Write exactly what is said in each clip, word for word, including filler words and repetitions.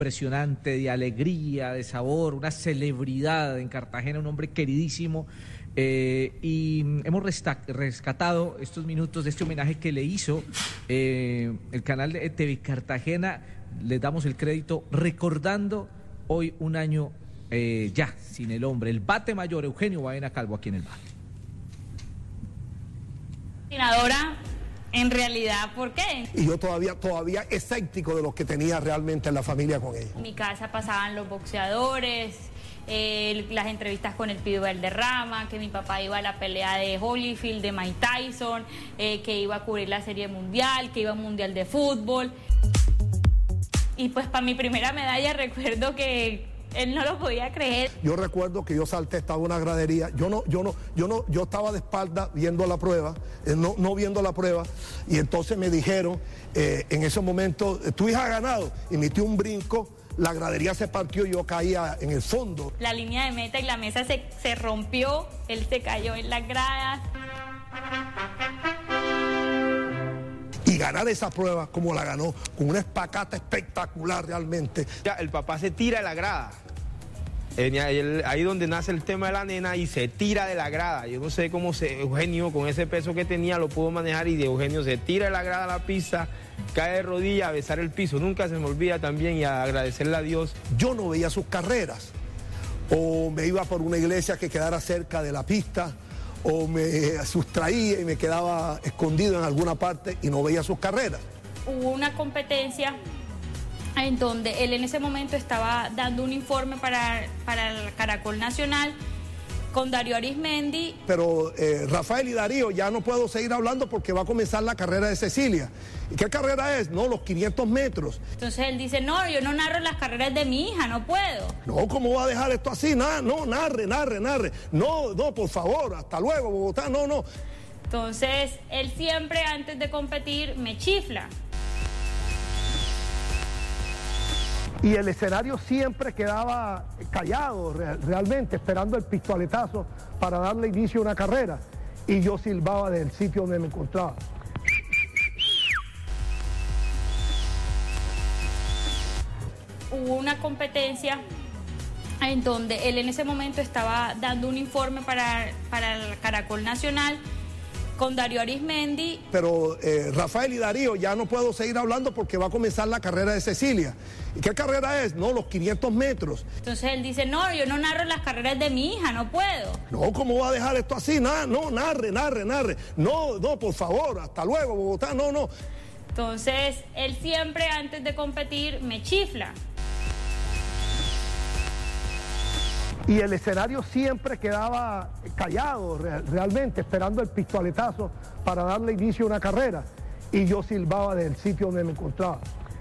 impresionante, de alegría, de sabor, una celebridad en Cartagena, un hombre queridísimo. Eh, y hemos rescatado estos minutos de este homenaje que le hizo eh, el canal de T V Cartagena. Les damos el crédito recordando hoy un año eh, ya sin el hombre, el bate mayor Eugenio Baena Calvo aquí en el bate. Senadora, en realidad, ¿por qué? Y yo todavía, todavía escéptico de lo que tenía realmente en la familia con ella. En mi casa pasaban los boxeadores, eh, las entrevistas con el Pido Valderrama, que mi papá iba a la pelea de Holyfield, de Mike Tyson, eh, que iba a cubrir la Serie Mundial, que iba a un Mundial de Fútbol. Y pues para mi primera medalla recuerdo que él no lo podía creer. Yo recuerdo que yo salté, estaba en una gradería, yo no, yo no, yo no, yo estaba de espalda viendo la prueba, eh, no, no viendo la prueba, y entonces me dijeron, eh, en ese momento, tu hija ha ganado, y metí un brinco, la gradería se partió y yo caía en el fondo. La línea de meta y la mesa se, se rompió, él se cayó en las gradas. Y ganar esa prueba como la ganó, con una espacata espectacular realmente. Ya, el papá se tira de la grada. Ahí donde nace el tema de la nena y se tira de la grada. Yo no sé cómo se, Eugenio con ese peso que tenía lo pudo manejar y de Eugenio se tira de la grada a la pista, cae de rodillas a besar el piso. Nunca se me olvida también y a agradecerle a Dios. Yo no veía sus carreras o me iba por una iglesia que quedara cerca de la pista o me sustraía y me quedaba escondido en alguna parte y no veía sus carreras. Hubo una competencia en donde él en ese momento estaba dando un informe para, para el Caracol Nacional con Darío Arismendi. Pero eh, Rafael y Darío, ya no puedo seguir hablando porque va a comenzar la carrera de Cecilia. ¿Y qué carrera es? No, los quinientos metros. Entonces él dice, no, yo no narro las carreras de mi hija, no puedo. No, ¿cómo va a dejar esto así? Nah, no, narre, narre, narre. No, no, por favor, hasta luego, Bogotá, no, no. Entonces él siempre antes de competir me chifla. Y el escenario siempre quedaba callado, realmente, esperando el pistoletazo para darle inicio a una carrera. Y yo silbaba del sitio donde me encontraba. Hubo una competencia en donde él en ese momento estaba dando un informe para, para el Caracol Nacional con Darío Arismendi. Pero eh, Rafael y Darío, ya no puedo seguir hablando porque va a comenzar la carrera de Cecilia. ¿Y qué carrera es? No, los quinientos metros. Entonces él dice, no, yo no narro las carreras de mi hija, no puedo. No, ¿cómo va a dejar esto así? Nah, no, narre, narre, narre. No, no, por favor, hasta luego, Bogotá, no, no. Entonces él siempre antes de competir me chifla. Y el escenario siempre quedaba callado, realmente, esperando el pistoletazo para darle inicio a una carrera. Y yo silbaba del sitio donde me encontraba.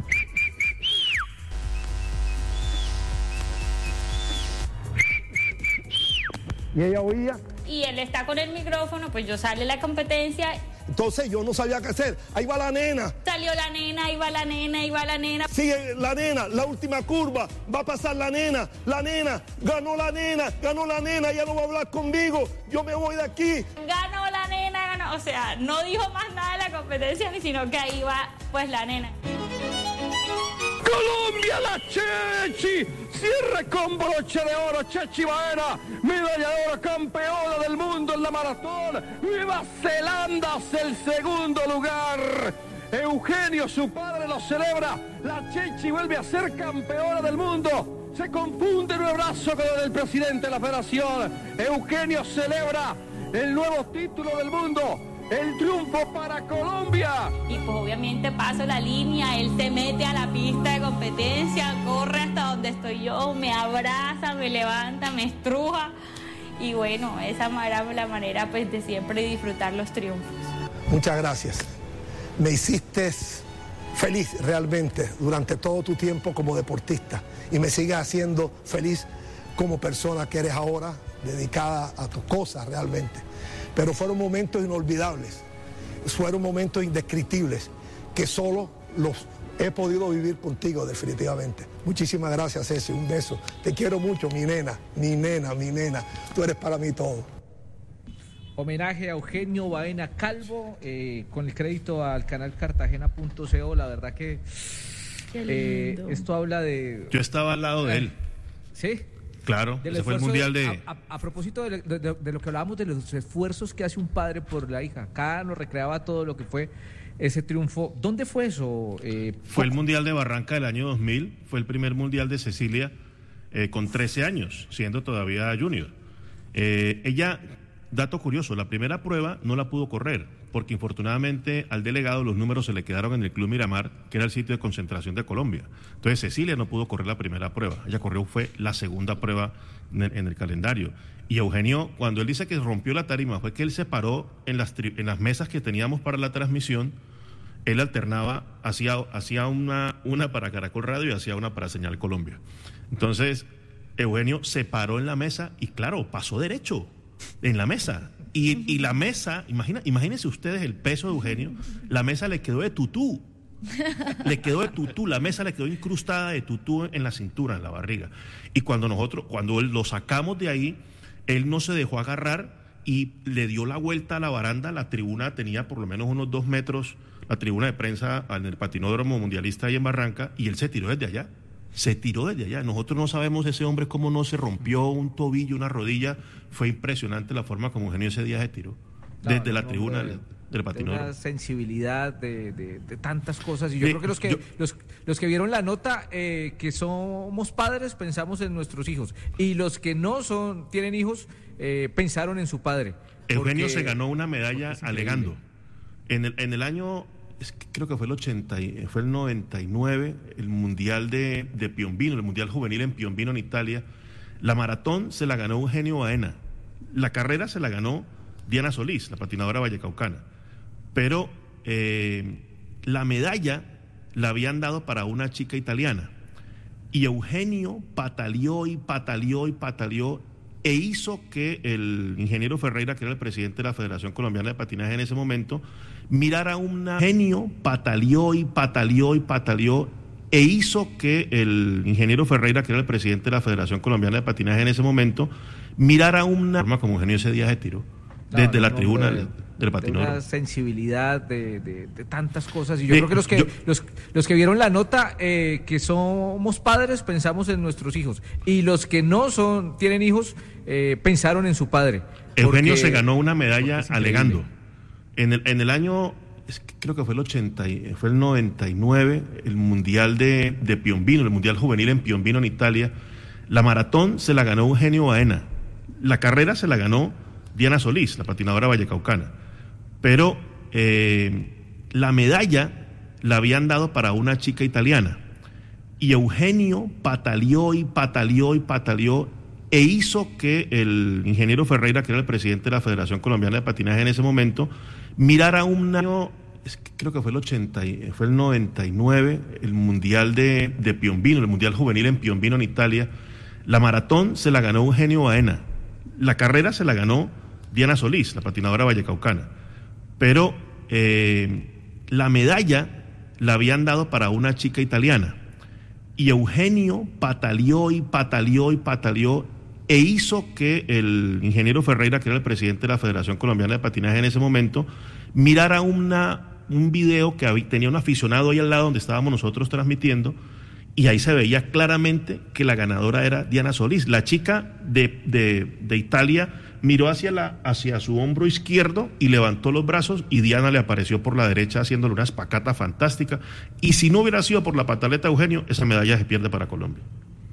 Y ella oía. Y él está con el micrófono, pues yo sale la competencia. Entonces yo no sabía qué hacer. Ahí va la nena. Salió la nena, ahí va la nena, ahí va la nena. Sigue la nena, la última curva. Va a pasar la nena, la nena. Ganó la nena, ganó la nena. Ya no va a hablar conmigo. Yo me voy de aquí. Ganó la nena, ganó. O sea, no dijo más nada de la competencia, ni sino que ahí va, pues, la nena. Colombia, la Chechi, cierre con broche de oro, Chechi Baena, medalla de oro, campeona del mundo en la maratón. Nueva Zelanda hace el segundo lugar. Eugenio, su padre, lo celebra. La Chechi vuelve a ser campeona del mundo. Se confunde en un abrazo con el presidente de la federación. Eugenio celebra el nuevo título del mundo. El triunfo para Colombia. Y pues obviamente paso la línea, él se mete a la pista de competencia, corre hasta donde estoy yo, me abraza, me levanta, me estruja. Y bueno, esa era la manera pues de siempre disfrutar los triunfos. Muchas gracias. Me hiciste feliz realmente durante todo tu tiempo como deportista y me sigues haciendo feliz como persona que eres ahora, dedicada a tus cosas realmente. Pero fueron momentos inolvidables, fueron momentos indescriptibles que solo los he podido vivir contigo definitivamente. Muchísimas gracias, Ceci, un beso. Te quiero mucho, mi nena, mi nena, mi nena. Tú eres para mí todo. Homenaje a Eugenio Baena Calvo, eh, con el crédito al canal cartagena punto co. La verdad que Eh, esto habla de... Yo estaba al lado de él. ¿Sí? Claro, ese fue el mundial de... A, a, a propósito de, de, de, de lo que hablábamos de los esfuerzos que hace un padre por la hija, acá nos recreaba todo lo que fue ese triunfo. ¿Dónde fue eso? Eh, fue el mundial de Barranca del año dos mil, fue el primer mundial de Cecilia eh, con trece años, siendo todavía junior. Eh, ella, dato curioso, la primera prueba no la pudo correr, porque infortunadamente al delegado los números se le quedaron en el Club Miramar, que era el sitio de concentración de Colombia. Entonces Cecilia no pudo correr la primera prueba, ella corrió fue la segunda prueba en el, en el calendario. Y Eugenio, cuando él dice que rompió la tarima, fue que él se paró en las, tri- en las mesas que teníamos para la transmisión, él alternaba, hacía, hacía una, una para Caracol Radio y hacía una para Señal Colombia. Entonces Eugenio se paró en la mesa y claro, pasó derecho en la mesa. Y, y la mesa, imagina, imagínense ustedes el peso de Eugenio, la mesa le quedó de tutú, le quedó de tutú, la mesa le quedó incrustada de tutú en la cintura, en la barriga. Y cuando nosotros, cuando él lo sacamos de ahí, él no se dejó agarrar y le dio la vuelta a la baranda, la tribuna tenía por lo menos unos dos metros, la tribuna de prensa en el patinódromo mundialista ahí en Barranca, y él se tiró desde allá. Se tiró desde allá. Nosotros no sabemos ese hombre cómo no se rompió un tobillo, una rodilla. Fue impresionante la forma como Eugenio ese día se tiró. Desde no, la no, tribuna del, del patinódromo. Una sensibilidad de, de, de tantas cosas. Y yo de, creo que los que, yo, los, los que vieron la nota, eh, que somos padres, pensamos en nuestros hijos. Y los que no son tienen hijos, eh, pensaron en su padre. Eugenio porque, se ganó una medalla alegando. En el, en el año... Es que creo que fue el ochenta, fue el noventa y nueve, el mundial de, de Piombino, el mundial juvenil en Piombino en Italia. La maratón se la ganó Eugenio Baena, la carrera se la ganó Diana Solís, la patinadora vallecaucana, pero eh, la medalla la habían dado para una chica italiana y Eugenio pataleó y pataleó y pataleó e hizo que el ingeniero Ferreira, que era el presidente de la Federación Colombiana de Patinaje en ese momento, mirara una... Eugenio pataleó y pataleó y pataleó e hizo que el ingeniero Ferreira, que era el presidente de la Federación Colombiana de Patinaje en ese momento, mirara una... forma como Eugenio ese día se tiró, desde no, no, la tribuna no, del, del patinódromo. Una sensibilidad de, de, de tantas cosas. Y yo de, creo que los que, yo, los, los que vieron la nota, eh, que somos padres, pensamos en nuestros hijos. Y los que no son tienen hijos, eh, pensaron en su padre. Eugenio porque, se ganó una medalla alegando. En el, en el año, es que creo que fue el ochenta, fue el noventa y nueve, el mundial de, de Piombino, el mundial juvenil en Piombino en Italia. La maratón se la ganó Eugenio Baena. La carrera se la ganó Diana Solís, la patinadora vallecaucana. Pero eh, la medalla la habían dado para una chica italiana. Y Eugenio pataleó y pataleó y pataleó e hizo que el ingeniero Ferreira, que era el presidente de la Federación Colombiana de Patinaje en ese momento, mirara un año, es que creo que fue el ochenta, fue el noventa y nueve, el mundial de, de Piombino, el mundial juvenil en Piombino en Italia. La maratón se la ganó Eugenio Baena. La carrera se la ganó Diana Solís, la patinadora vallecaucana. Pero eh, la medalla la habían dado para una chica italiana. Y Eugenio pataleó y pataleó y pataleó e hizo que el ingeniero Ferreira, que era el presidente de la Federación Colombiana de Patinaje en ese momento, mirara una, un video que había, tenía un aficionado ahí al lado donde estábamos nosotros transmitiendo, y ahí se veía claramente que la ganadora era Diana Solís. La chica de, de, de Italia miró hacia, la, hacia su hombro izquierdo y levantó los brazos, y Diana le apareció por la derecha haciéndole una espacata fantástica, y si no hubiera sido por la pataleta de Eugenio, esa medalla se pierde para Colombia.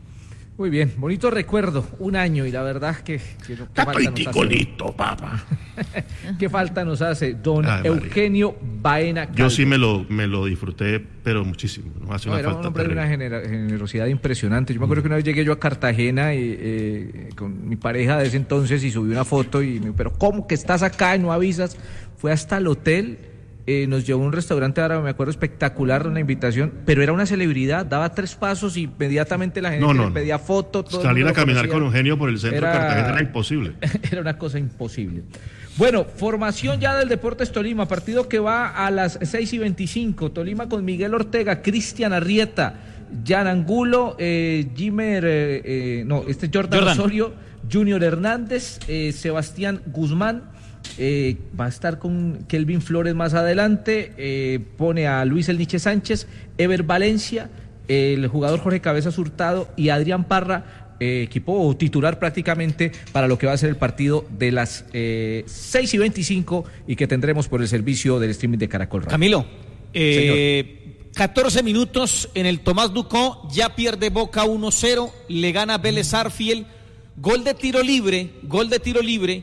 Muy bien, bonito recuerdo, un año, y la verdad es que... que Está listo, papá. ¿Qué falta nos hace don Ay, Eugenio Baena Calvo? Yo sí me lo, me lo disfruté, pero muchísimo. Nos hace no, una era falta un hombre terrible. de una gener- generosidad impresionante. Yo me acuerdo que una vez llegué yo a Cartagena y, eh, con mi pareja de ese entonces y subí una foto y me dijo, pero ¿cómo que estás acá y no avisas? Fue hasta el hotel. Eh, nos llevó a un restaurante árabe, me acuerdo, espectacular, una invitación, pero era una celebridad, daba tres pasos y inmediatamente la gente no, no, le pedía foto. Todo salir a caminar con Eugenio por el centro era, de Cartagena era imposible. Era una cosa imposible. Bueno, formación ya del Deportes Tolima, partido que va a las seis y veinticinco, Tolima con Miguel Ortega, Cristian Arrieta, Jan Angulo, eh, Jimer, eh, eh, no, este es Jordan, Jordan Osorio, Junior Hernández, eh, Sebastián Guzmán. Eh, va a estar con Kelvin Flores más adelante, eh, pone a Luis Elniche Sánchez, Ever Valencia, el jugador Jorge Cabezas Hurtado y Adrián Parra, eh, equipo titular prácticamente para lo que va a ser el partido de las eh, seis y veinticinco y que tendremos por el servicio del streaming de Caracol Radio. Camilo, eh, catorce minutos en el Tomás Ducó, ya pierde Boca uno cero, le gana Vélez Sarsfield, gol de tiro libre, gol de tiro libre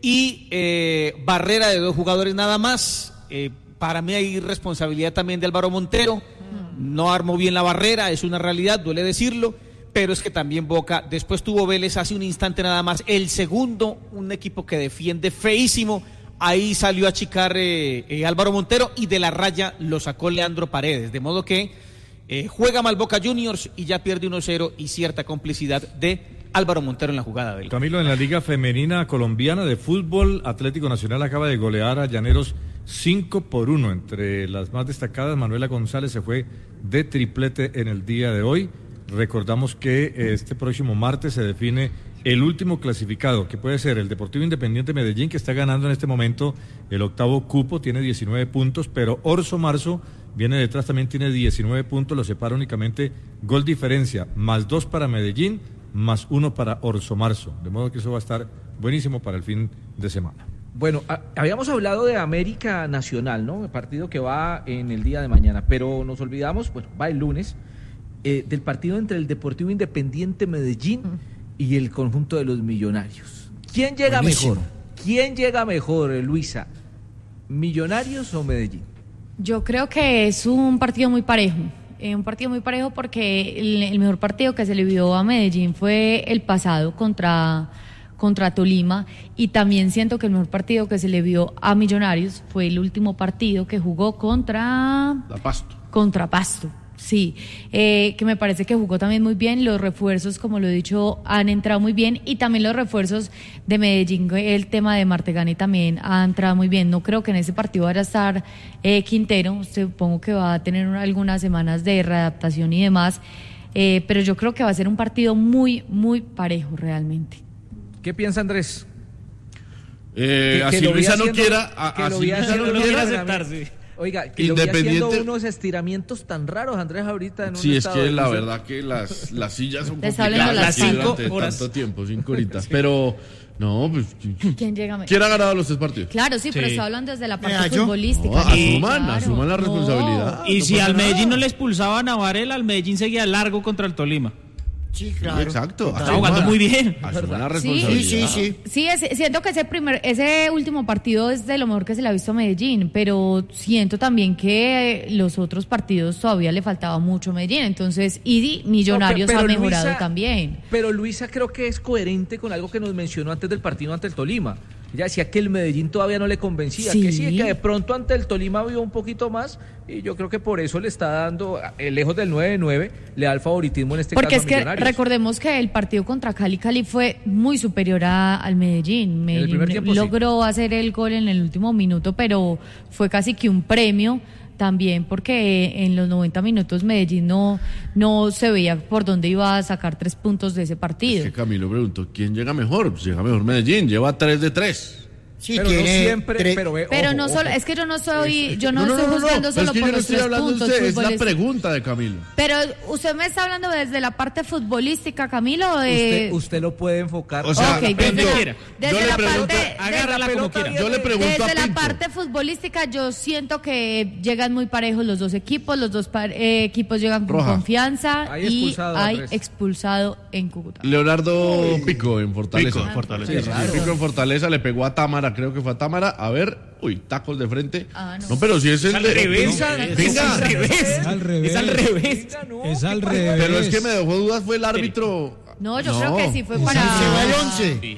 y eh, barrera de dos jugadores nada más. Eh, para mí hay responsabilidad también de Álvaro Montero, no armó bien la barrera, es una realidad, duele decirlo, pero es que también Boca, después tuvo Vélez hace un instante nada más, el segundo, un equipo que defiende feísimo, ahí salió a achicar eh, eh, Álvaro Montero y de la raya lo sacó Leandro Paredes, de modo que eh, juega mal Boca Juniors y ya pierde uno cero y cierta complicidad de Álvaro Montero en la jugada de él. Camilo, en la Liga Femenina Colombiana de Fútbol, Atlético Nacional acaba de golear a Llaneros cinco por uno. Entre las más destacadas, Manuela González se fue de triplete en el día de hoy. Recordamos que este próximo martes se define el último clasificado, que puede ser el Deportivo Independiente Medellín, que está ganando en este momento el octavo cupo, tiene diecinueve puntos, pero Orso Marzo viene detrás, también tiene diecinueve puntos, lo separa únicamente gol diferencia, más dos para Medellín, más uno para Orso Marzo, de modo que eso va a estar buenísimo para el fin de semana. Bueno, a, habíamos hablado de América Nacional, ¿no? El partido que va en el día de mañana, pero nos olvidamos, pues va el lunes, eh, del partido entre el Deportivo Independiente Medellín y el conjunto de los Millonarios. ¿Quién llega Buenísimo. mejor? ¿Quién llega mejor, Luisa? ¿Millonarios o Medellín? Yo creo que es un partido muy parejo. Eh, un partido muy parejo porque el, el mejor partido que se le vio a Medellín fue el pasado contra, contra Tolima, y también siento que el mejor partido que se le vio a Millonarios fue el último partido que jugó contra... La Pasto. Contra Pasto. Sí, eh, que me parece que jugó también muy bien, los refuerzos, como lo he dicho, han entrado muy bien, y también los refuerzos de Medellín, el tema de Martegani también ha entrado muy bien. No creo que en ese partido vaya a estar eh, Quintero, supongo que va a tener algunas semanas de readaptación y demás, eh, pero yo creo que va a ser un partido muy, muy parejo realmente. ¿Qué piensa Andrés? Eh, que, que así Luisa no quiera, a, así Luisa no quiera aceptarse. Oiga, que lo vi haciendo unos estiramientos tan raros, Andrés, ahorita en un Sí, es que la de... verdad que las, las sillas son complicadas las cinco durante horas. tanto tiempo, cinco horitas, pero no, pues ¿quién llega mejor? ¿Quién ha ganado los tres partidos? Claro, sí, sí. pero está hablando desde la parte Mira, futbolística. No, asuman, claro. asuman la responsabilidad. No. Y no si al nada. Medellín no le expulsaban a Varela, al Medellín seguía largo contra el Tolima. Sí, claro. Exacto. Está jugando muy bien. Asuman la Sí, responsabilidad. sí, sí. Sí, es, siento que ese primer, ese último partido es de lo mejor que se le ha visto a Medellín, pero siento también que los otros partidos todavía le faltaba mucho a Medellín, entonces, y Millonarios No, pero, pero ha mejorado Luisa, también. Pero Luisa creo que es coherente con algo que nos mencionó antes del partido ante el Tolima. Ella decía que el Medellín todavía no le convencía, Sí. que sí, que de pronto ante el Tolima vio un poquito más, y yo creo que por eso le está dando, eh, lejos del nueve nueve, le da el favoritismo en este Porque caso es a que Millonarios. recordemos que el partido contra Cali, Cali fue muy superior a, al Medellín. el primer Medellín tiempo, logró hacer el gol en el último minuto, pero fue casi que un premio también, porque en los noventa minutos Medellín no, no se veía por dónde iba a sacar tres puntos de ese partido. Es que Camilo preguntó, ¿quién llega mejor? Pues llega mejor Medellín, lleva tres de tres. Sí, pero tiene no siempre, tres... pero, ve, Pero ojo, no solo, ojo. es que yo no soy, yo no, no, estoy no, no, juzgando no, solo es que por yo no los estoy tres hablando de puntos usted, es la futbolísticos. pregunta de Camilo. Pero usted me está hablando desde la parte futbolística, Camilo. Usted, Eh, usted lo puede enfocar. O sea, ok, desde Pinto, la, yo desde le la pregunto- parte, agárrala desde- como quiera. Yo le pregunto desde a la Pinto. parte futbolística, yo siento que llegan muy parejos los dos equipos, los dos par- eh, equipos llegan con Roja. confianza Hay y expulsado, hay Andrés. expulsado en Cúcuta. Leonardo Pico en Fortaleza. Pico en Sí, Fortaleza. sí, Claro. Pico en Fortaleza le pegó a Támara, creo que fue a Támara. A ver, uy, tacos de frente. Ah, no. no. pero si es el al de. revés. no, Es venga. al revés. Es al revés. Es al revés. Venga, no, Es ¿qué al pasa? revés. Pero es que me dejó dudas, fue el árbitro. No, yo creo que sí fue Es para. al el once.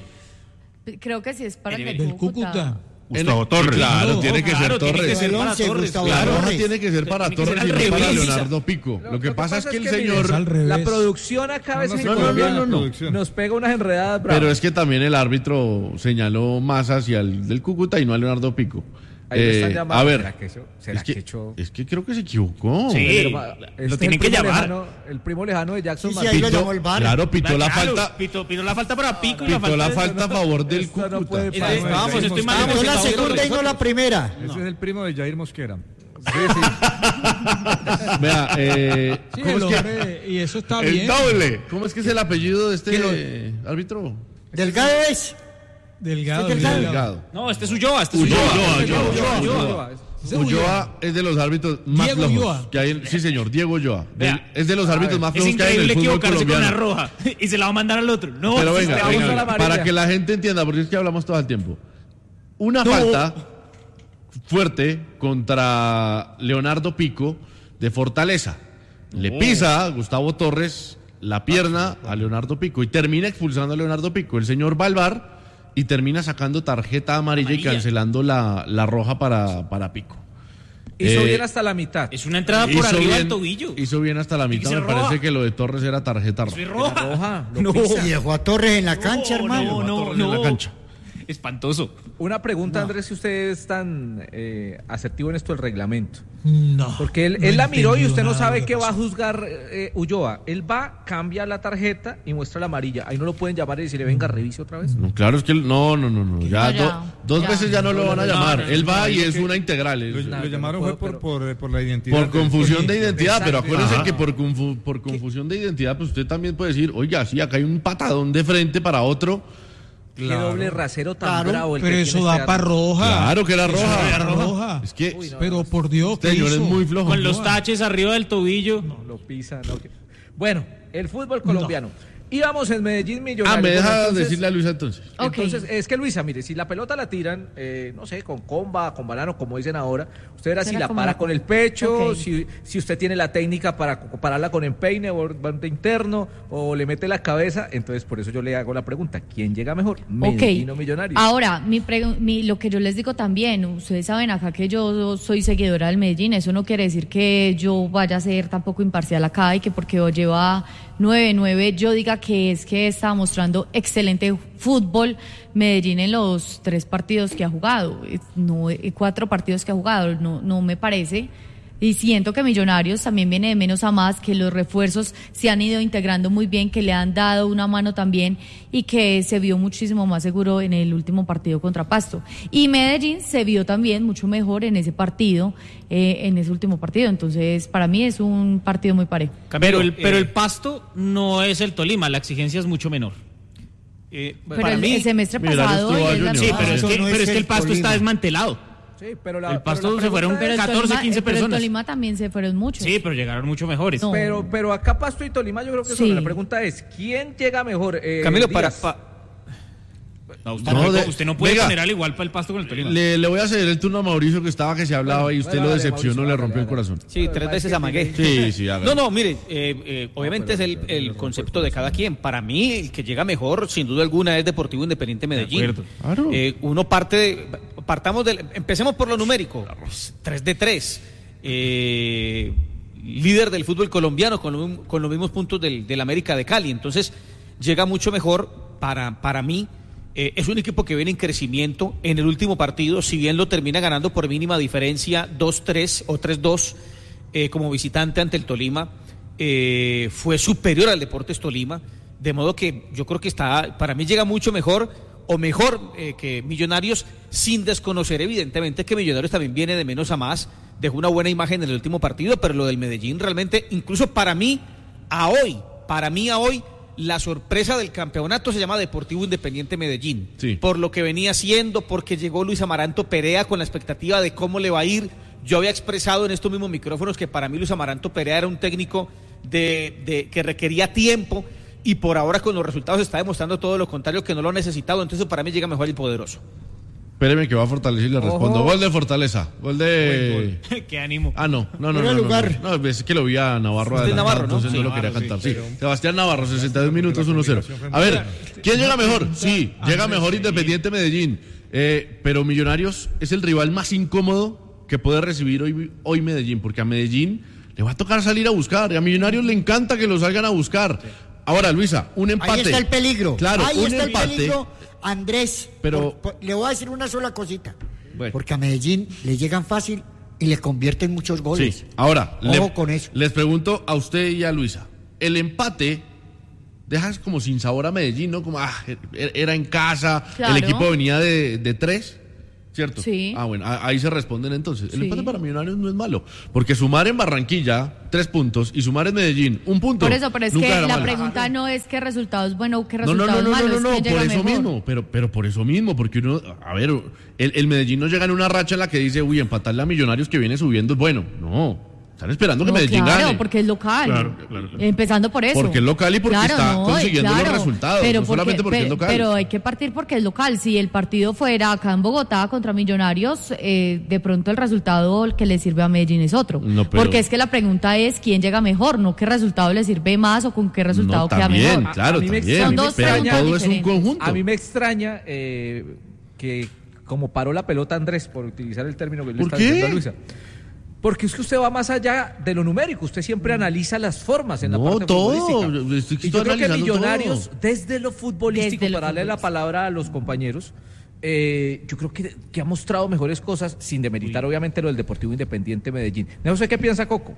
Creo que sí es para el El de del Cúcuta. Gustavo En- Torres. Claro, No, tiene que claro, ser tiene Torres. que ser para once, Torres. Gustavo La Claro. roja Torres. tiene que ser para Tiene que ser Torres y al no para revés. Leonardo Pico. Lo que pasa es que el mire, señor. Es al revés. La producción acá a veces No, en no, no, Colombia no, no, nos- no. nos pega unas enredadas bravas. Pero es que también el árbitro señaló más hacia el del Cúcuta y no a Leonardo Pico. Ahí lo están Eh, llamando. a ver, ¿Será que eso- será es, que, que eso- es que creo que se equivocó. Sí. Pero, ma, este lo es el tienen que primo llamar. lejano- el primo lejano de Jackson Sí, sí, Martínez. ahí lo llamó el V A R. Claro, pitó la Claro, falta. Pitó, pitó la falta para Pico y la Pitó falta. la de- falta a favor del Esto no Cúcuta. puede Eh, pasar. Vamos, estoy mal. Mosquera. emocionado La de segunda los y no refuerzos. la primera. Ese es el primo de Jair Mosquera. Sí, sí. Vea, eh, Sí, ¿cómo el es que hombre, y eso está el bien. doble? ¿Cómo es que es el apellido de este árbitro? Delgado es. Delgado. ¿Es Delgado? Delgado. No, este es Ulloa, este es Ulloa, Ulloa. Ulloa, Ulloa, Ulloa. Ulloa. Ese Ulloa es de los árbitros más Diego flojos Ulloa. que hay en- sí, señor, Diego Ulloa. Vea, Del- es de los árbitros más Es flojos que hay en el increíble fútbol equivocarse con la colombiano. roja y se la va a mandar al otro. No, Pero si venga, se la venga, vamos a la para amarilla. que la gente entienda, porque es que hablamos todo el tiempo. Una No. falta fuerte contra Leonardo Pico de Fortaleza. Le No. pisa a Gustavo Torres la pierna a Leonardo Pico y termina expulsando a Leonardo Pico. El señor va al V A R y termina sacando tarjeta amarilla, Amarilla. y cancelando la, la roja para, para Pico. Hizo Eh, bien hasta la mitad. Es una entrada por Hizo arriba bien- del tobillo. Hizo bien hasta la mitad. se Me roja. parece que lo de Torres era tarjeta roja. Es roja. roja, lo No. Y dejó a Torres en la cancha, hermano. No, no, Torres en la no. cancha. Espantoso. Una pregunta, Andrés, si usted es tan eh, asertivo en esto del reglamento. No. Porque él, no él la he miró y entendido usted no nada de sabe lo qué que va a pasó. juzgar eh, Ulloa. Él va, cambia la tarjeta y muestra la amarilla. Ahí no lo pueden llamar y decirle, venga, revise otra vez. No, claro, es que él- no, no, no, no. Ya, No, ya, do- dos ya. veces ya no lo van a No, llamar. no, no, Él va no, y lo es que- una integral. es- Lo, Nah, lo yo llamaron no fue puedo, por, por, por la identidad. Por del- confusión de identidad, pero Exacto. acuérdense Ajá. que por, confu- por confusión de identidad, pues usted también puede decir, oiga, sí, acá hay un patadón de frente para otro. Qué Claro. doble rasero tan Claro, bravo el Pero que eso tiene da este para árbitro. roja. Claro que era Eso roja. da roja. Es que Uy, no, Pero por Dios, ¿qué señor es hizo? muy flojo. Con los No. taches arriba del tobillo. Lo pisa. No, que- Bueno, el fútbol colombiano. Íbamos en Medellín Millonarios. Ah, me Bueno, deja entonces- decirle a Luisa entonces. Ok. Entonces, es que Luisa, mire, si la pelota la tiran, eh, no sé, con comba, con banano, como dicen ahora, usted verá si Será la como para la- con el pecho, Ok. si, si usted tiene la técnica para co- pararla con empeine o bande interno, o le mete la cabeza, entonces por eso yo le hago la pregunta, ¿quién llega mejor? Medellín o Millonarios. Ahora, mi pregu- mi- lo que yo les digo también, ustedes saben acá que yo soy seguidora del Medellín, eso no quiere decir que yo vaya a ser tampoco imparcial acá y que porque yo lleva nueve nueve yo diga que es que está mostrando excelente fútbol Medellín en los tres partidos que ha jugado, eh, no eh, cuatro partidos que ha jugado, no, no me parece. Y siento que Millonarios también viene de menos a más, que los refuerzos se han ido integrando muy bien, que le han dado una mano también y que se vio muchísimo más seguro en el último partido contra Pasto. Y Medellín se vio también mucho mejor en ese partido, eh, en ese último partido. Entonces, para mí es un partido muy parejo. Pero el, pero eh, el Pasto no es el Tolima, la exigencia es mucho menor. Eh, Pero para el, mí, el semestre Millonarios pasado... tuvo a y es la Junior. sí, misma- pero es Eso que, no pero es es que el el Pasto está Tolima. desmantelado. Sí, pero la, el Pasto pero la se fueron pregunta Pero el catorce, Tolima- quince pero el personas. Tolima también se fueron muchos. Sí, pero llegaron mucho mejores. No. Pero, pero acá Pasto y Tolima yo creo que Sí. son. La pregunta es, ¿quién llega mejor? Eh, Camilo, para... Díaz. pa- No, usted, No, no, de- usted no puede venga. poner al igual para el Pasto con el Tolima. Le, le voy a ceder el turno a Mauricio, que estaba que se hablaba Bueno, y usted bueno, lo dale, decepcionó, Mauricio, le rompió el dale, dale. corazón. Sí, Bueno, tres es veces que amagué. Sí, sí, hágalo. No, no, mire, eh, eh, obviamente es el, el concepto de cada quien. Para mí, el que llega mejor, sin duda alguna, es Deportivo Independiente Medellín. acuerdo. Claro. Eh, uno parte, de- partamos del, empecemos por lo numérico, tres de tres. Eh, líder del fútbol colombiano con, lo- con los mismos puntos del, del América de Cali. Entonces, llega mucho mejor para, para mí. Eh, es un equipo que viene en crecimiento. En el último partido, si bien lo termina ganando por mínima diferencia, dos tres o tres dos, eh, como visitante ante el Tolima, eh, fue superior al Deportes Tolima. De modo que yo creo que está, para mí llega mucho mejor, o mejor eh, que Millonarios, sin desconocer evidentemente que Millonarios también viene de menos a más. Dejó una buena imagen en el último partido, pero lo del Medellín realmente, incluso para mí, a hoy, para mí a hoy, la sorpresa del campeonato se llama Deportivo Independiente Medellín. Sí. Por lo que venía haciendo, porque llegó Luis Amaranto Perea con la expectativa de cómo le va a ir. Yo había expresado en estos mismos micrófonos que para mí Luis Amaranto Perea era un técnico de, de que requería tiempo, y por ahora con los resultados está demostrando todo lo contrario, que no lo ha necesitado. Entonces para mí llega mejor el poderoso. Espéreme que va a Fortaleza y le respondo. Ojo. Gol de Fortaleza. Gol de... Qué ánimo. Ah, no, no, no. Fuera No, de no, lugar. no, no, es que lo vi a Navarro Usted es adelantado, Navarro, ¿no? entonces no Sí, lo quería Navarro, cantar. sí, Sí, pero- Sebastián Navarro, sesenta y dos minutos, uno cero. A ver, ¿quién llega mejor? Sí, llega mejor Independiente Medellín. Eh, pero Millonarios es el rival más incómodo que puede recibir hoy, hoy Medellín, porque a Medellín le va a tocar salir a buscar, y a Millonarios le encanta que lo salgan a buscar. Ahora, Luisa, un empate. Ahí está el peligro. Claro, Ahí un está empate. el peligro, Andrés. Pero- por- por- le voy a decir una sola cosita. Bueno. Porque a Medellín le llegan fácil y le convierten muchos goles. Sí, ahora, Ojo le- con eso. les pregunto a usted y a Luisa, el empate deja como sin sabor a Medellín, ¿no? Como, ah, era en casa, Claro. el equipo venía de, de tres. ¿cierto? Sí. Ah, bueno, a- ahí se responden entonces. El Sí. empate para Millonarios no es malo, porque sumar en Barranquilla tres puntos y sumar en Medellín un punto. Por eso, pero es nunca que era la malo. pregunta no es qué resultado es bueno o qué No, no, resultado no, no, es malo, no, no, es no, quién por llega eso mejor. mismo, pero, pero por eso mismo, porque uno, a ver, el, el Medellín no llega en una racha en la que dice, uy, empatarle a Millonarios que viene subiendo es bueno. No, están esperando que No, Medellín claro, gane. porque es local. Claro, claro, claro. Empezando por eso. Porque es local y porque Claro, está no, consiguiendo los claro, resultados, pero no solamente porque pe- es local. Pero hay que partir porque es local. Si el partido fuera acá en Bogotá contra Millonarios, eh, de pronto el resultado que le sirve a Medellín es otro. No, pero- Porque es que la pregunta es quién llega mejor, no qué resultado le sirve más o con qué resultado No, queda también, mejor. claro, A mí me también. extraña- Son dos pero preguntas todo es un diferentes. conjunto. A mí me extraña eh, que como paró la pelota Andrés, por utilizar el término que le ¿Por está qué? diciendo a Luisa. Porque es que usted va más allá de lo numérico, usted siempre analiza las formas en la No, parte todo. futbolística. Estoy- Y yo creo que analizando Millonarios, todo. desde lo futbolístico, Desde lo para darle la palabra a los compañeros, eh, yo creo que, que ha mostrado mejores cosas, sin demeritar obviamente lo del Deportivo Independiente Medellín. No sé qué piensa Coco.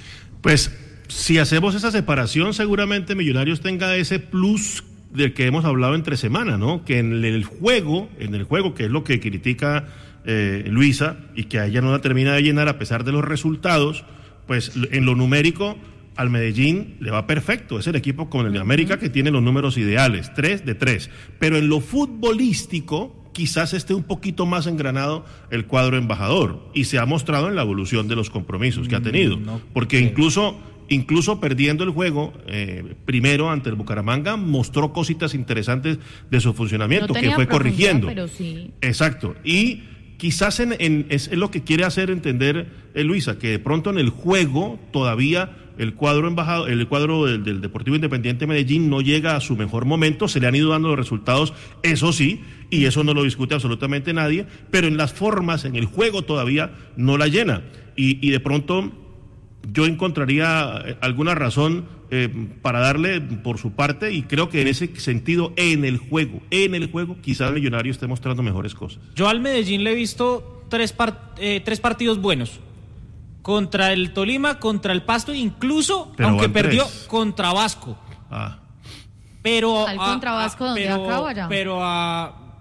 Pues si hacemos esa separación, seguramente Millonarios tenga ese plus del que hemos hablado entre semana, ¿no? Que en el juego, en el juego, que es lo que critica eh, Luisa, y que a ella no la termina de llenar a pesar de los resultados, pues en lo numérico al Medellín le va perfecto. Es el equipo como el de América que tiene los números ideales, tres de tres. Pero en lo futbolístico quizás esté un poquito más engranado el cuadro embajador, y se ha mostrado en la evolución de los compromisos que ha tenido, porque incluso incluso perdiendo el juego eh, primero ante el Bucaramanga mostró cositas interesantes de su funcionamiento, No que tenía fue profundidad, corrigiendo. pero sí. Exacto, y quizás en, en- es, es lo que quiere hacer entender eh, Luisa, que de pronto en el juego todavía el cuadro embajado, el cuadro del, del Deportivo Independiente Medellín no llega a su mejor momento, se le han ido dando los resultados, eso sí, y eso no lo discute absolutamente nadie, pero en las formas, en el juego todavía no la llena, y, y de pronto yo encontraría eh, alguna razón eh, para darle por su parte, y creo que en ese sentido, en el juego, en el juego, quizás el Millonario esté mostrando mejores cosas. Yo al Medellín le he visto tres, par- eh, tres partidos buenos. Contra el Tolima, contra el Pasto, incluso, Pero aunque van perdió, tres. contra Vasco. Ah. Pero ¿Al a- contra a- Vasco donde pero- acá o allá? Pero a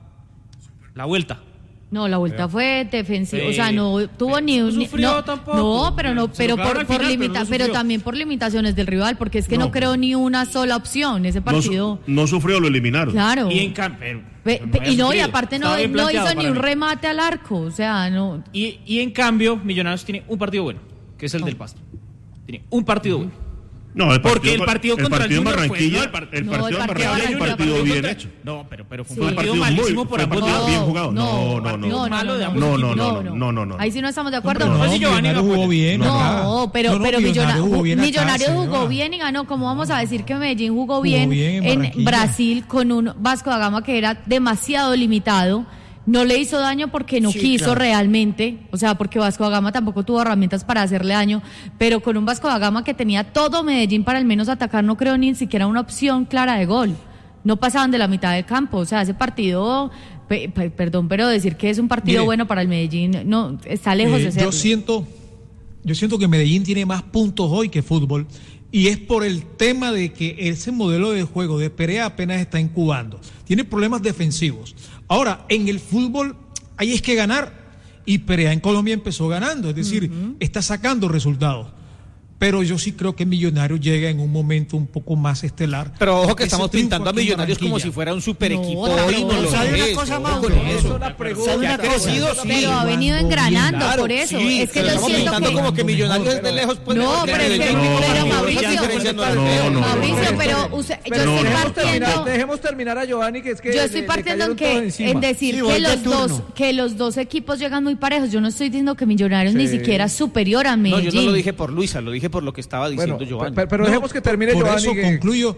la vuelta. No, la vuelta fue defensiva, Sí. o sea, no tuvo ni no un ni- sufrió no, tampoco. no, pero no, Se pero lo por, clavaron al por final, limita- pero no pero sufrió. también por limitaciones del rival, porque es que no, No. creo ni una sola opción ese No, partido. su- no sufrió, lo eliminaron. Claro. Y en cambio. Pe- pero pe- había y no, y sufrido. aparte no, Estaba bien no planteado hizo ni para un mí. remate al arco, o sea, no. Y, y en cambio, Millonarios tiene un partido bueno, que es el del Pasto. Tiene un partido bueno. No, el Porque el partido contra el partido en Junior fue- Barranquilla, no, el par- el No, partido el en partido Barranquilla es un de partido Junior bien contra- hecho. No, pero, pero fue Sí. un Fue partido muy- malísimo por fue ambos partido lados. bien jugado. No, no, no. no, malo de no, ambos No, no, equipos. no, no, no, no, no. Ahí sí no estamos de acuerdo. No, No, si Giovanni Millonarios no jugó apoya. bien. No, acá. pero, No, no, pero Millonarios jugó bien acá, Millonarios jugó señora. bien y ganó. ¿Cómo vamos a decir que Medellín jugó Jugó bien, bien en en, Barranquilla. Brasil con un Vasco da Gama que era demasiado limitado? No le hizo daño porque no Sí, quiso claro. realmente, o sea, porque Vasco da Gama tampoco tuvo herramientas para hacerle daño, pero con un Vasco da Gama que tenía todo Medellín para al menos atacar, no creo ni siquiera una opción clara de gol. No pasaban de la mitad del campo, o sea, ese partido, pe- pe- perdón, pero decir que es un partido Mire, bueno para el Medellín, no, está lejos Eh, de ser. yo siento, yo siento que Medellín tiene más puntos hoy que fútbol, y es por el tema de que ese modelo de juego de Perea apenas está incubando. Tiene problemas defensivos. Ahora, en el fútbol ahí es que ganar, y Perea en Colombia empezó ganando, es decir, está sacando resultados. Pero yo sí creo que Millonarios llega en un momento un poco más estelar. Pero ojo que Ese estamos triunfo pintando a aquí en Millonarios como Barranquilla. si fuera un super equipo No, hoy, no lo ¿sabe una es. cosa, ojo Mauro? con Eso eso. la pregunta. ¿Sabe Que ha una cosa? crecido, sí. Pero ha venido engranando, Claro, por eso. sí, es que pero yo estamos siento pintando que... como que Millonarios desde lejos puede No, ganar pero es que, Medellín. No, pero no, Mauricio, ya diferencia no la no, veo. no, Mauricio, no, pero usted- yo Pero estoy dejemos, terminar, partiendo... dejemos terminar a Giovanni, que es que Yo le- estoy le partiendo en, cayeron todos que, encima. en decir Sí, voy que de los, dos, turno. que los dos equipos llegan muy parejos. Yo no estoy diciendo que Millonarios ni Sí. siquiera es superior a No, Medellín. yo no lo dije por Luisa, lo dije por lo que estaba diciendo Bueno, Giovanni. pero, pero No, dejemos que termine por Giovanni. eso que- concluyo,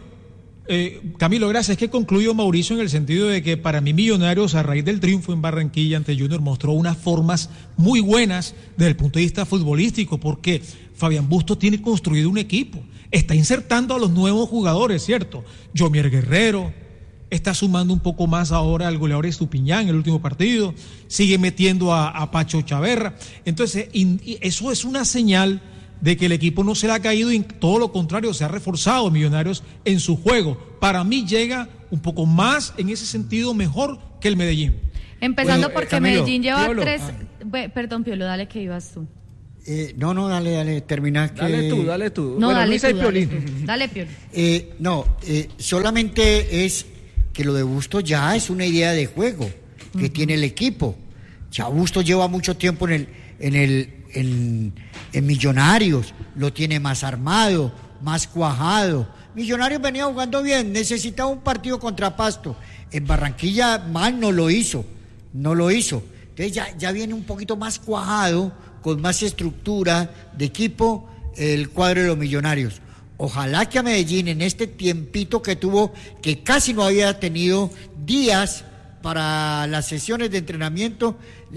eh, Camilo, gracias. Es que concluyo, Mauricio, en el sentido de que para mí Millonarios, a raíz del triunfo en Barranquilla ante Junior, mostró unas formas muy buenas desde el punto de vista futbolístico, porque Fabián Bustos tiene construido un equipo, está insertando a los nuevos jugadores, ¿cierto? Jomier Guerrero, está sumando un poco más ahora al goleador Estupiñán en el último partido, sigue metiendo a, a Pacho Chaverra. Entonces, in- y eso es una señal de que el equipo no se le ha caído y todo lo contrario, se ha reforzado Millonarios en su juego. Para mí llega un poco más, en ese sentido, mejor que el Medellín. Empezando Bueno, eh, porque Camilo, Medellín lleva Piolo. tres... Ve, Perdón, Piolo, dale que ibas tú. Eh, no, no, dale, dale, termina. Que... Dale tú, dale tú. No, Bueno, dale Luisa tú, y dale Piolín. tú. Dale, Piolo. Eh, no, eh, solamente es que lo de Bustos ya es una idea de juego que tiene el equipo. Ya Bustos lleva mucho tiempo en el, en el, en, en Millonarios, lo tiene más armado, más cuajado. Millonarios venía jugando bien, necesitaba un partido contra Pasto. En Barranquilla mal no lo hizo, no lo hizo. Entonces ya, ya viene un poquito más cuajado, con más estructura de equipo, el cuadro de los Millonarios. Ojalá que a Medellín en este tiempito que tuvo, que casi no había tenido días para las sesiones de entrenamiento,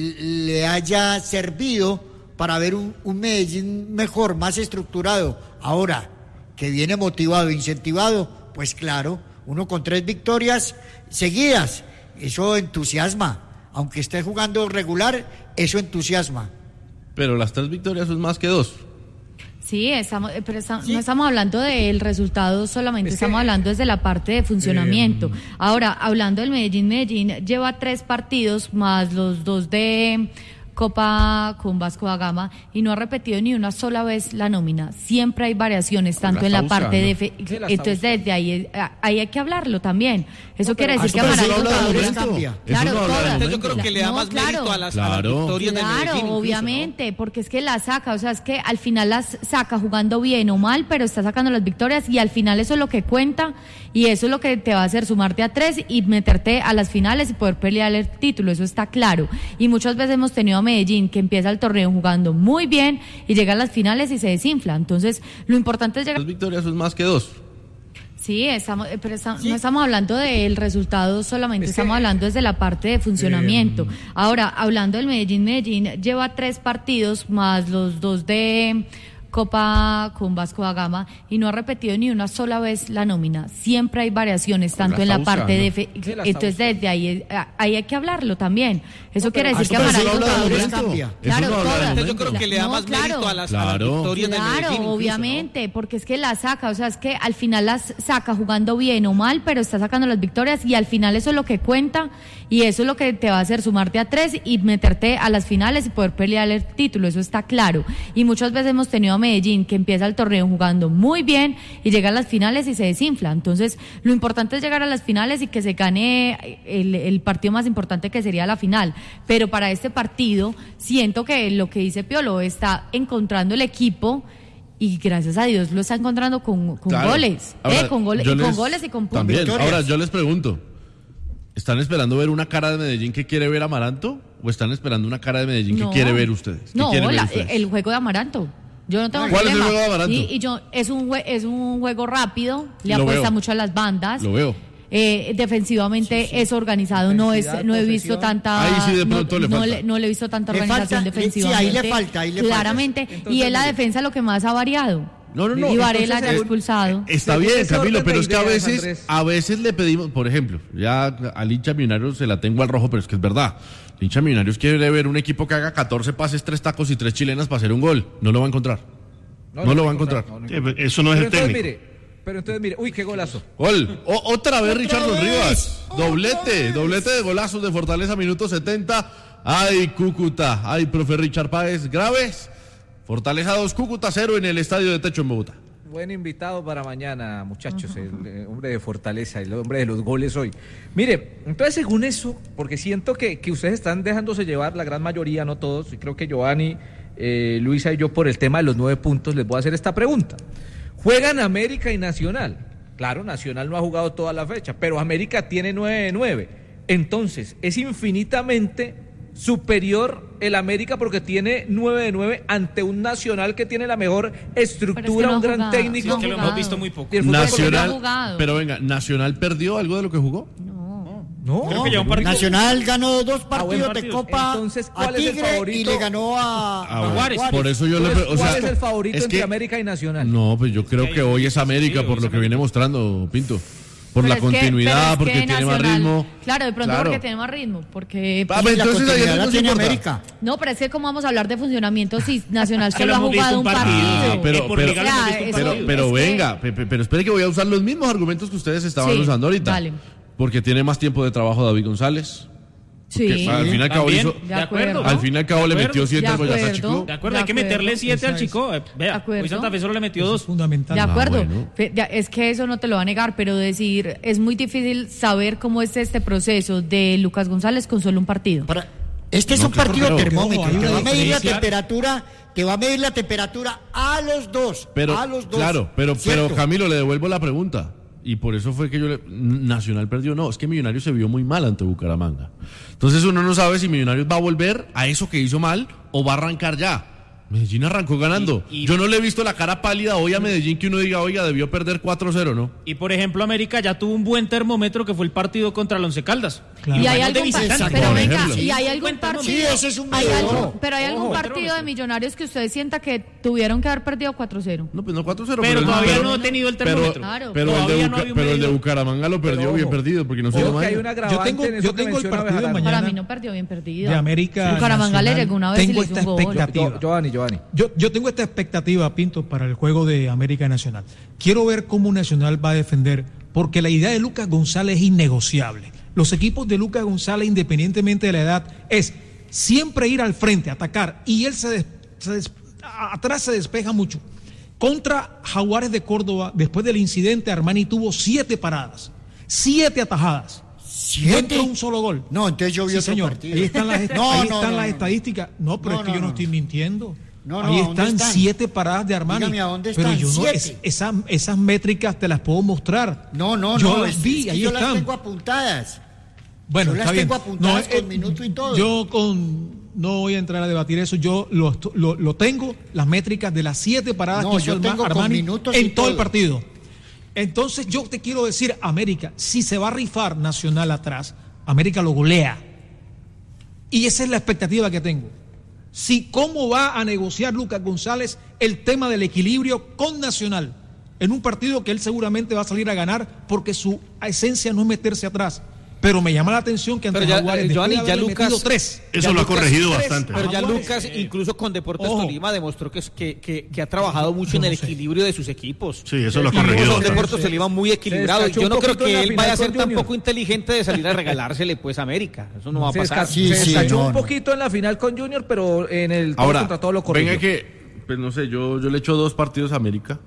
le haya servido para ver un, un Medellín mejor, más estructurado. Ahora, que viene motivado, incentivado, pues claro, uno con tres victorias seguidas, eso entusiasma. Aunque esté jugando regular, eso entusiasma. Pero las tres victorias son más que dos. Sí, estamos, eh, pero está- no estamos hablando del resultado solamente, Es estamos que- hablando desde la parte de funcionamiento. Ahora, hablando del Medellín, Medellín lleva tres partidos más los dos de Copa con Vasco da Gama y no ha repetido ni una sola vez la nómina. Siempre hay variaciones, tanto la en la está parte de... buscando. fe- Sí, la está Entonces, desde ahí, eh, ahí hay que hablarlo también. Eso No, pero- quiere decir Ah, que pero eso Amaranto no habla de todavía- momento. cambia. Eso Claro, no habla de todas. momento. Yo creo que le da No, más claro. mérito a las, a Claro. las victorias de Medellín. Claro, incluso, ¿no? obviamente, porque es que la saca, o sea, es que al final las saca jugando bien o mal, pero está sacando las victorias y al final eso es lo que cuenta y eso es lo que te va a hacer sumarte a tres y meterte a las finales y poder pelear el título, eso está claro. Y muchas veces hemos tenido a Medellín que empieza el torneo jugando muy bien y llega a las finales y se desinfla. Entonces, lo importante es llegar... Las victorias son más que dos. Sí, estamos, eh, pero está- no estamos hablando del resultado solamente, Es que- estamos hablando desde la parte de funcionamiento. Ahora, hablando del Medellín, Medellín lleva tres partidos más los dos de Copa con Vasco da Gama y no ha repetido ni una sola vez la nómina. Siempre hay variaciones, tanto la en la está parte de... buscando. fe- Sí, la está Entonces, desde ahí, eh, ahí hay que hablarlo también. Eso No, quiere pero- decir que Ah, pero eso Amaranto no habla de todavía- momento. cambia. Eso Claro, no habla de todas. Entonces yo momento. creo que le da No, más claro. mérito a las, a las Claro. victorias de Claro, Medellín. incluso, ¿no? obviamente, porque es que la saca, o sea, es que al final las saca jugando bien o mal, pero está sacando las victorias y al final eso es lo que cuenta y eso es lo que te va a hacer sumarte a tres y meterte a las finales y poder pelear el título, eso está claro. Y muchas veces hemos tenido a Medellín que empieza el torneo jugando muy bien y llega a las finales y se desinfla. Entonces, lo importante es llegar a las finales y que se gane el, el partido más importante que sería la final. Pero para este partido, siento que lo que dice Piolo está encontrando el equipo y gracias a Dios lo está encontrando con, con Claro. goles, Ahora, eh, con goles, yo y con les- goles y con puntos. También. Victorias. Ahora, yo les pregunto, ¿están esperando ver una cara de Medellín que quiere ver Amaranto? ¿O están esperando una cara de Medellín No. que quiere ver ustedes? ¿Qué No, quieren ver la- ustedes? el juego de Amaranto. Yo no tengo ¿Cuál es el problema. juego de Amaranto? Y, y yo es un jue- es un juego rápido, le Lo apuesta veo. mucho a las bandas. Lo veo. Eh, defensivamente es organizado, no es Intensidad, no he visto posesión. tanta Ahí sí de no- pronto le no, falta. le, no le he visto tanta Le organización falta- le- sí, defensivamente. ahí le falta, ahí le falta. claramente Entonces, y es la mire. defensa lo que más ha variado. No, no, no. y Varela entonces, ya según- expulsado. Está Según bien, ese Camilo, orden pero de es que a ideas, veces, Andrés. a veces le pedimos, por ejemplo, ya al hincha millonario se la tengo al rojo, pero es que es verdad. El hincha millonarios quiere ver un equipo que haga catorce pases, tres tacos y tres chilenas para hacer un gol. No lo va a encontrar. No lo va a encontrar. no, no Sí, pero eso no es Pero el entonces, técnico. mire, pero entonces mire, uy, qué golazo. Gol. O- otra vez Richard vez. Rivas. Otra Doblete. vez. Doblete de golazos de Fortaleza, minuto setenta. Ay, Cúcuta. Ay, profe Richard Páez. Graves. Fortaleza dos, Cúcuta cero en el estadio de Techo en Bogotá. Buen invitado para mañana, muchachos, el eh, hombre de Fortaleza, el hombre de los goles hoy. Mire, entonces según eso, porque siento que, que ustedes están dejándose llevar, la gran mayoría, no todos, y creo que Giovanni, eh, Luisa y yo por el tema de los nueve puntos les voy a hacer esta pregunta. Juegan América y Nacional. Claro, Nacional no ha jugado toda la fecha, pero América tiene nueve de nueve. Entonces, es infinitamente superior el América porque tiene nueve de nueve ante un Nacional que tiene la mejor estructura, no ha un gran jugado, técnico. no ha Es que lo hemos jugado. visto muy poco. Y el fútbol Nacional- Nacional. ha jugado. Pero venga, ¿Nacional perdió algo de lo que jugó? No, Creo que lleva un partido. Nacional ganó dos partidos bueno, de partidos. Copa Entonces, a ¿cuál es el Tigre favorito? y le ganó a, Ah, a bueno, Juárez. Por eso yo le ¿Cuál, pre- o es, sea, cuál es el favorito es entre que- América y Nacional? No, pues yo creo que que hay hoy es América sí, por es lo que viene América. mostrando, Pinto. Por Pero la es que- pero continuidad, es porque que tiene más Nacional- ritmo. Claro, de pronto Claro. porque tiene más ritmo, porque... Ah, y pues la entonces ahí continuidad no la tiene importa. América. No, pero es que cómo vamos a hablar de funcionamiento si Nacional Que solo lo ha hemos visto jugado un un partido. partido? Ah, pero- Eh, por pero- liga lo hemos visto un Pero- Pero, partido. pero es que- venga, pe- pe- pero espere que voy a usar los mismos argumentos que ustedes estaban Sí, usando ahorita. dale. Porque tiene más tiempo de trabajo David González, Sí. Que al fin y al cabo También, hizo- de acuerdo. Al fin y al cabo le metió siete De al Boyacá acuerdo. Chico. De acuerdo, De hay que meterle acuerdo. siete al Esa Chico. Eh, Vea, acuerdo. hoy Santa Fe solo le metió Eso dos. es fundamental. De acuerdo. bueno. Fe- ya, Es que eso no te lo va a negar, pero decir, es muy difícil saber cómo es este proceso de Lucas González con solo un partido. Para- este es No, un claro, partido pero- termómetro, Ojo, hay te una va a medir la diferencia. temperatura, te va a medir la temperatura a los dos, Pero, a los dos. claro, pero, pero ¿cierto? Camilo, le devuelvo la pregunta. Y por eso fue que yo le... Nacional perdió. No, es que Millonarios se vio muy mal ante Bucaramanga. Entonces uno no sabe si Millonarios va a volver a eso que hizo mal o va a arrancar ya. Medellín arrancó ganando. Y- y- Yo no le he visto la cara pálida hoy a Medellín que uno diga, oiga, debió perder cuatro cero, ¿no? Y por ejemplo, América ya tuvo un buen termómetro que fue el partido contra el Once Caldas. Claro. Y hay ganó de algún, par- visitante. pero Por venga, ejemplo. y hay Sí, algún buen partido, termómetro. Sí, ese es un hay medidor. algún- pero hay algún Ojo. partido de Millonarios que usted sienta que tuvieron que haber perdido cuatro cero. No, pues no cuatro cero. Pero el- todavía pero- no ha tenido el Pero, termómetro. Claro. pero, el de, Todavía no Buca- había un pero el de medidor. Bucaramanga lo perdió Pero bien ojo. perdido porque no se Ojo dio que hay mal. un agravante Yo tengo- en eso yo que tengo el menciona partido de Bejarano. mañana. Para mí no perdió bien perdido. De América Bucaramanga le Nacional, llegó una vez y tengo le hizo esta un gol. expectativa. Yo- Giovanni, Giovanni. Yo, yo tengo esta expectativa, Pinto, para el juego de América Nacional. Quiero ver cómo Nacional va a defender, porque la idea de Lucas González es innegociable. Los equipos de Lucas González, independientemente de la edad, es siempre ir al frente, atacar, y él se, des- se des- a- atrás se despeja mucho. Contra Jaguares de Córdoba, después del incidente, Armani tuvo siete paradas, siete atajadas. ¿Siete? No entró un solo gol. No, entonces yo vi Sí, otro señor. partido. Ahí están las, No, ahí no, están no, las no. estadísticas. No, pero No, es que no, yo no no. estoy mintiendo. No, no, ahí ¿a dónde están, están? siete paradas de Armani. Dígame, ¿a dónde pero están? yo no, Siete. es- esas, esas métricas te las puedo mostrar. No, no, yo no. las es- vi, es que ahí yo están. las tengo apuntadas. Bueno, yo está las bien. tengo apuntadas No, con minuto y todo. Yo con no voy a entrar a debatir eso. Yo lo, estu- lo, lo tengo, las métricas de las siete paradas No, que hizo yo Arma- tengo con Armani minutos y en todo el todo. partido. Entonces yo te quiero decir, América, si se va a rifar Nacional atrás, América lo golea. Y esa es la expectativa que tengo. Si cómo va a negociar Lucas González el tema del equilibrio con Nacional en un partido que él seguramente va a salir a ganar porque su esencia no es meterse atrás. Pero me llama la atención que ante Pero ya, Jaguares, eh, después Giovanni, de ya haberle Lucas- metido tres. Eso Ya lo ha Lucas- corregido tres, bastante. Pero ya Jaguares, Lucas, incluso con Deportes Ojo. Tolima, demostró que, es- que, que, que ha trabajado mucho Yo en no el sé. equilibrio de sus equipos. Sí, eso lo ha Y corregido con bastante. Deportes Tolima muy equilibrado. descachó Yo un no creo poquito en que la él final vaya a con ser tan Junior. poco inteligente de salir a regalársele pues a América. Eso no va a Se, pasar. desca- Sí, se sí, descachó no, un no. poquito en la final con Junior, pero en el todo Ahora, contra todo lo corrigió. venga que, pues no sé, yo, yo le echo dos partidos a América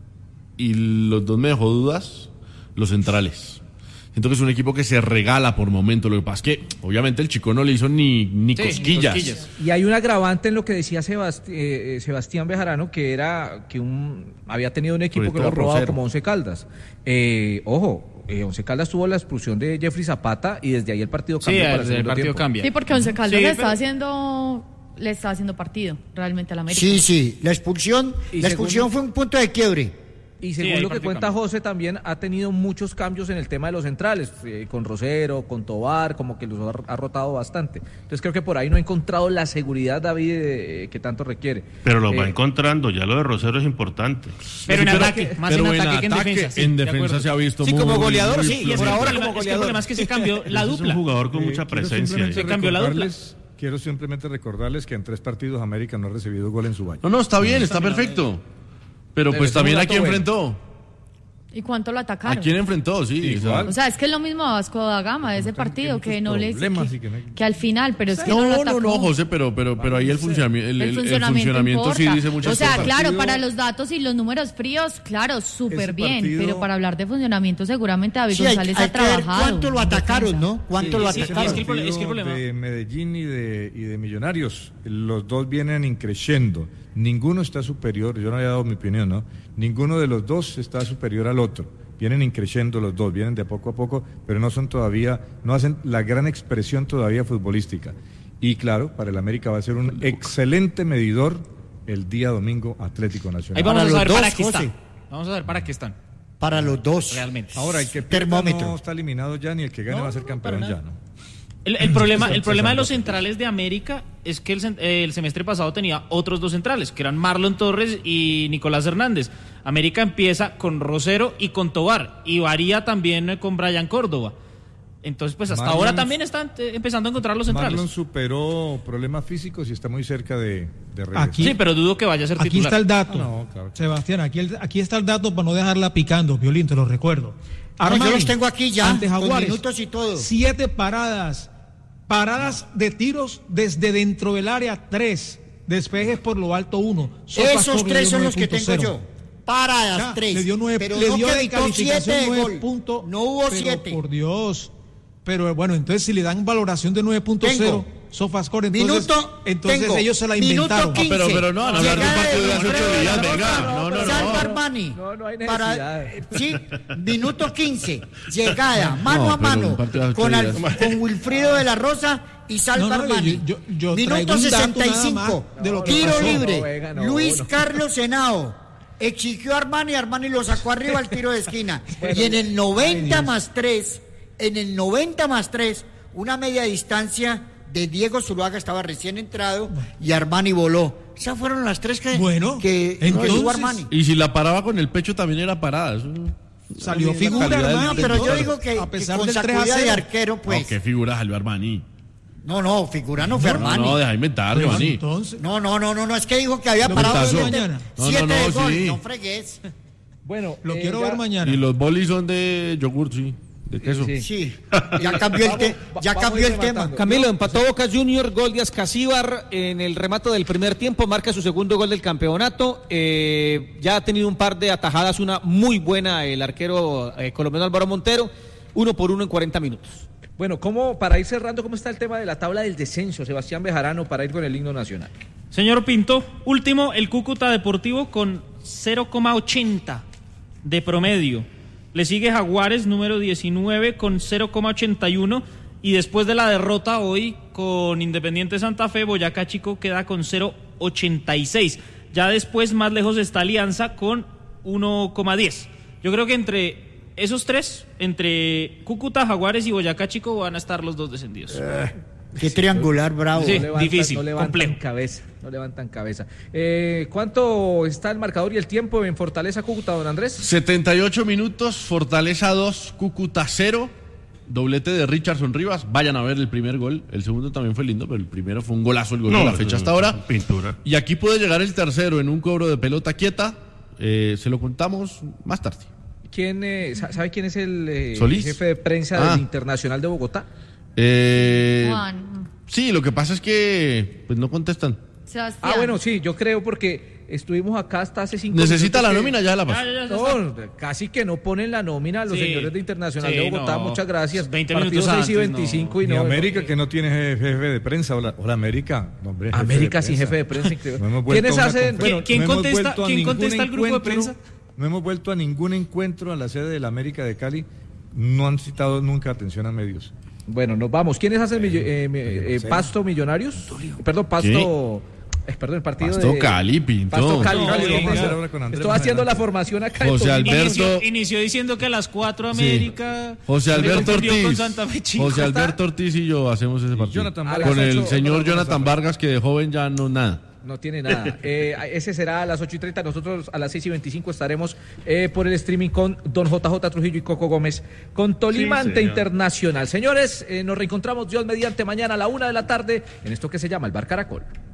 y los dos me dejó dudas, los centrales. Siento que es un equipo que se regala por momento. Lo que pasa es que, obviamente, el Chico no le hizo ni, ni Sí, ni cosquillas. cosquillas. Y hay un agravante en lo que decía Sebasti- eh, eh, Sebastián Bejarano, que era que un había tenido un equipo Sobre que lo ha todo robado Rosero. como Once Caldas. Eh, ojo, eh, Once Caldas tuvo la expulsión de Jeffrey Zapata y desde ahí el partido Sí, cambió para el el, el segundo partido tiempo. cambia. Sí, porque Once Caldas Sí, le pero- está haciendo le está haciendo partido realmente al América. Sí, sí, la expulsión, Y la segundo- expulsión fue un punto de quiebre. Y Sí, según ahí lo que partido cuenta cambia. José, también ha tenido muchos cambios en el tema de los centrales, eh, con Rosero, con Tobar, como que los ha, ha rotado bastante. Entonces creo que por ahí no ha encontrado la seguridad, David, eh, que tanto requiere. Pero lo va Eh, encontrando, ya lo de Rosero es importante. Pero en Sí, ataque, más pero en ataque que en ataque, defensa. sí, en de defensa acuerdo. se ha visto Sí, muy, como goleador, muy sí, Y es flojo. que por el ahora problema- como es que el problema es que se cambió la Es un dupla. jugador con Eh, mucha quiero presencia. simplemente Se cambió la dupla. recordarles- Quiero simplemente recordarles que en tres partidos América no ha recibido gol en su valle. No, no, está bien, está perfecto. Pero Pero pues es un también a dato quién bueno. enfrentó. ¿Y cuánto lo ¿A atacaron? quién enfrentó? Sí, Igual. O sea, es que es lo mismo a Vasco da Gama de ese partido, que no les problemas que, y que no hay- que al final, pero es que no, lo No, atacó. no, no, José, pero, pero, pero ahí el funcionamiento, el, El el- el funcionamiento, funcionamiento sí importa. dice muchas O sea, cosas. claro, Partido- para los datos y los números fríos, claro, súper Ese bien, partido- pero para hablar de funcionamiento seguramente David Sí, hay, González hay ha que ver trabajado. cuánto lo en atacaron, defensa. ¿no? ¿Cuánto Sí, lo sí, Ese y es que el atacaron? pro- es que el partido problema- de Medellín y de, y de Millonarios, los dos vienen increciendo. Ninguno está superior, yo no había dado mi opinión, ¿no? Ninguno de los dos está superior al otro. Vienen increciendo los dos, vienen de poco a poco, pero no son todavía, no hacen la gran expresión todavía futbolística. Y claro, para el América va a ser un excelente medidor el día domingo Atlético Nacional. Ahí vamos Para a saber los para dos, qué José. están. Vamos a ver para qué están. Para los dos. Realmente. Ahora, el que pierda Termómetro. no está eliminado ya, ni el que gane No, va a ser no, campeón para ya, nada. ¿no? El, el problema, Están el problema de los empezando. centrales de América es que el, cen- eh, el semestre pasado tenía otros dos centrales, que eran Marlon Torres y Nicolás Hernández. América empieza con Rosero y con Tobar, y varía también eh, con Brian Córdoba. Entonces, pues hasta Marlon- ahora también están eh, empezando a encontrar los centrales. Marlon superó problemas físicos y está muy cerca de, de regresar. Aquí- Sí, pero dudo que vaya a ser Aquí titular. está el dato, Ah, no, claro. Sebastián, aquí, el- aquí está el dato para no dejarla picando, Violín, te lo recuerdo. No, yo Armani, los tengo aquí ya, ante con Jaguares, minutos y todo. siete paradas Paradas de tiros desde dentro del área, tres. Despejes por lo alto, uno. Esos tres son los que tengo yo. Paradas, ya, tres. Le dio nueve, pero le no dio que de calificación nueve puntos. No hubo pero, siete. Por Dios. Pero bueno, entonces si le dan valoración de nueve punto cero, Sofascore, entonces, minuto, entonces tengo, ellos se la inventaron. quince, pero, pero no, no hablar de un partido de hace ocho días, venga. No, no, no. Salva Armani. No, no hay Para, necesidad. sí, minuto quince, llegada, mano No, a pero mano, un partido de ocho con, al, días. con Wilfrido de la Rosa y Salva No, no, Armani. yo- yo- yo traigo minuto un dato sesenta y nada cinco, más de lo que tiro pasó. libre, No, venga, no, Luis no. Carlos Henao. Exigió a Armani, Armani lo sacó arriba al tiro de esquina. Y en el noventa más tres, en el noventa más tres, una media distancia de Diego Zuluaga, estaba recién entrado, y Armani voló. Esas fueron las tres que, Bueno, que, que entonces- tuvo Armani. Y si la paraba con el pecho también era parada. Eso... Salió la figura, calidad del hermano, No, pero yo defensor. digo que, a que pesar con del tres a sacudida de cero. arquero, pues. No, qué figura salió Armani. No, no, figura no fue No, Armani. no, deja inventar, Pero Giovanni. entonces, No, no, no, no, no, es que dijo que había Lo parado que pasó. siete, mañana. No, siete no, no, de gol. sí. No fregues. Bueno, lo eh, quiero ya- ver mañana. Y los bolis son de yogur, sí. De queso. Sí. Sí, ya cambió el, te- Vamos, ya vamos cambió a ir el tema. rematando. Camilo, empató Boca Junior, gol de Ascasíbar en el remate del primer tiempo, marca su segundo gol del campeonato. Eh, ya ha tenido un par de atajadas, una muy buena el arquero eh, colombiano Álvaro Montero, uno por uno en cuarenta minutos. Bueno, ¿cómo, para ir cerrando, cómo está el tema de la tabla del descenso, Sebastián Bejarano, para ir con el himno nacional? Señor Pinto, último, el Cúcuta Deportivo con cero coma ochenta de promedio. Le sigue Jaguares, número diecinueve, con cero coma ochenta y uno. Y después de la derrota hoy con Independiente Santa Fe, Boyacá Chico queda con cero coma ochenta y seis. Ya después, más lejos está Alianza con uno coma diez. Yo creo que entre esos tres, entre Cúcuta, Jaguares y Boyacá Chico, van a estar los dos descendidos. Qué triangular, bravo. Sí, No levantan- difícil, no levantan complejo. cabeza, no levantan cabeza. Eh, ¿Cuánto está el marcador y el tiempo en Fortaleza Cúcuta, don Andrés? setenta y ocho minutos, Fortaleza dos, Cúcuta cero. Doblete de Richardson Rivas. Vayan a ver el primer gol. El segundo también fue lindo, pero el primero fue un golazo, el gol No, de la fecha hasta ahora. Pintura. Y aquí puede llegar el tercero en un cobro de pelota quieta. Eh, se lo contamos más tarde. ¿Quién, eh, sa- ¿Sabe quién es el eh, ¿Solís? jefe de prensa Ah. del Internacional de Bogotá? Eh, Juan, sí, lo que pasa es que pues no contestan. Sebastián. Ah, bueno, sí, yo creo porque estuvimos acá hasta hace cinco Necesita la minutos que- nómina, ya la pasó. Ya, ya, ya está. No, casi que no ponen la nómina a los Sí. señores de Internacional Sí, de Bogotá. no. Muchas gracias. veinte Partido minutos seis y antes, veinticinco y Ni no. América, que no tiene jefe de prensa. Hola, hola América. No, hombre, jefe América de sin prensa. jefe de prensa, increíble. No hemos vuelto ¿Quiénes a una hacen? conferencia. Bueno, ¿quién no hemos contesta- vuelto a quién ningún contesta el grupo de encuentro, prensa? No hemos vuelto a ningún encuentro en la sede de la América de Cali. No han citado nunca atención a medios. Bueno, nos vamos. ¿Quiénes hacen millo- eh, mi- eh, Pasto Millonarios? Perdón, Pasto. eh, perdón, el partido Pasto de. Cali, Pinto. Pasto Cali. No, no, vamos no, a hacer no. ahora con Andrés Estoy más haciendo la adelante. formación acá. en José Tolima. Alberto. Inició, inició diciendo que a las cuatro América. José se Alberto confundió con Ortiz. Santa Fe Chico. José Alberto Ortiz y yo hacemos ese partido. Jonathan A Vargas. Con las el ocho, señor vamos a Jonathan pasar. Vargas, que de joven ya no nada. No tiene nada. Eh, ese será a las ocho y treinta. Nosotros a las seis y veinticinco estaremos eh, por el streaming con don J J Trujillo y Coco Gómez con Tolima Sí, ante señor. Internacional. Señores, eh, nos reencontramos Dios mediante mañana a la una de la tarde en esto que se llama el Bar Caracol.